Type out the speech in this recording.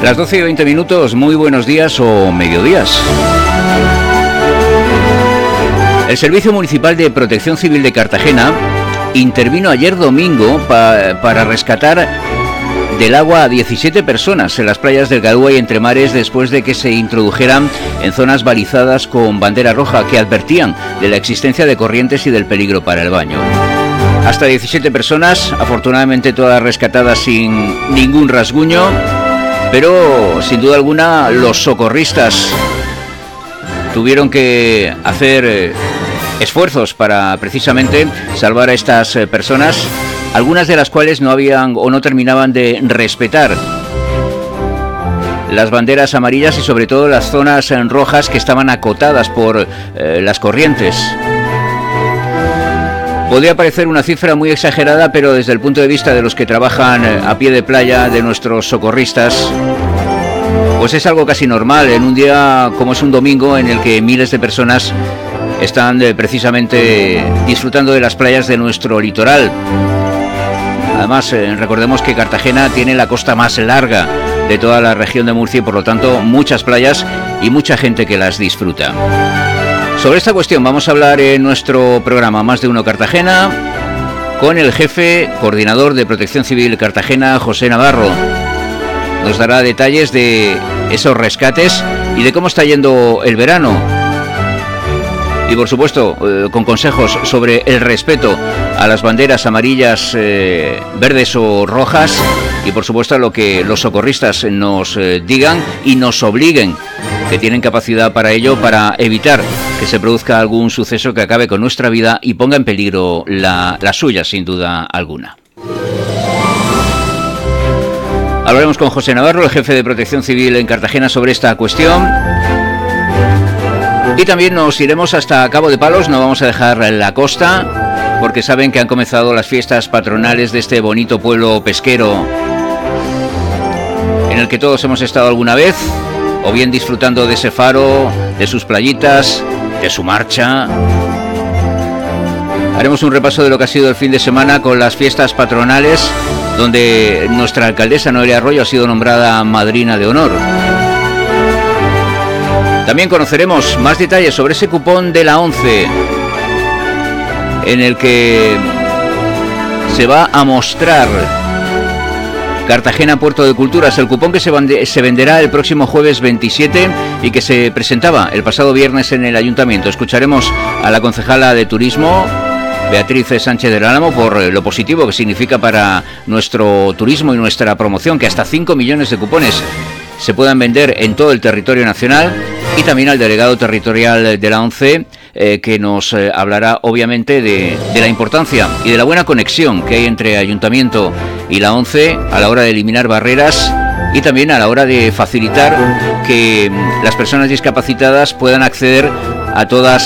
Las 12:20, muy buenos días o mediodías. El Servicio Municipal de Protección Civil de Cartagena intervino ayer domingo para rescatar del agua a 17 personas en las playas del Gadua y Entremares después de que se introdujeran en zonas balizadas con bandera roja que advertían de la existencia de corrientes y del peligro para el baño. Hasta 17 personas, afortunadamente todas rescatadas sin ningún rasguño, pero sin duda alguna los socorristas tuvieron que hacer esfuerzos para precisamente salvar a estas personas, algunas de las cuales no habían o no terminaban de respetar las banderas amarillas y sobre todo las zonas rojas que estaban acotadas por las corrientes. Podría parecer una cifra muy exagerada, pero desde el punto de vista de los que trabajan a pie de playa, de nuestros socorristas, pues es algo casi normal en un día como es un domingo en el que miles de personas están precisamente disfrutando de las playas de nuestro litoral. Además, recordemos que Cartagena tiene la costa más larga de toda la región de Murcia y por lo tanto muchas playas y mucha gente que las disfruta. Sobre esta cuestión vamos a hablar en nuestro programa Más de Uno Cartagena con el jefe coordinador de Protección Civil Cartagena, José Navarro. Nos dará detalles de esos rescates y de cómo está yendo el verano. Y por supuesto, con consejos sobre el respeto a las banderas amarillas, verdes o rojas. Y por supuesto a lo que los socorristas nos digan y nos obliguen, que tienen capacidad para ello, para evitar que se produzca algún suceso que acabe con nuestra vida y ponga en peligro la suya, sin duda alguna. Hablaremos con José Navarro, el jefe de Protección Civil en Cartagena, sobre esta cuestión. Y también nos iremos hasta Cabo de Palos, no vamos a dejar la costa, porque saben que han comenzado las fiestas patronales de este bonito pueblo pesquero, en el que todos hemos estado alguna vez, o bien disfrutando de ese faro, de sus playitas, de su marcha. Haremos un repaso de lo que ha sido el fin de semana con las fiestas patronales, donde nuestra alcaldesa Noelia Arroyo ha sido nombrada madrina de honor. También conoceremos más detalles sobre ese cupón de la ONCE, en el que se va a mostrar Cartagena Puerto de Culturas, el cupón que se venderá el próximo jueves 27 y que se presentaba el pasado viernes en el Ayuntamiento. Escucharemos a la concejala de Turismo, Beatriz Sánchez del Álamo, por lo positivo que significa para nuestro turismo y nuestra promoción que hasta 5 millones de cupones se puedan vender en todo el territorio nacional, y también al delegado territorial de la ONCE, que nos hablará obviamente de la importancia y de la buena conexión que hay entre Ayuntamiento y la ONCE a la hora de eliminar barreras y también a la hora de facilitar que las personas discapacitadas puedan acceder a todas